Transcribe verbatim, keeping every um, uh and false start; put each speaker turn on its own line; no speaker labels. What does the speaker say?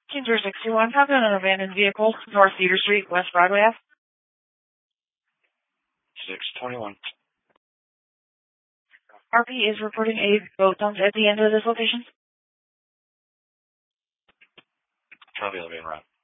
Team zero six two one, found an abandoned vehicle, North Cedar Street, West Broadway Ave.
six twenty-one.
R P is reporting a boat dumped at the end of this location.
Probably elevator route.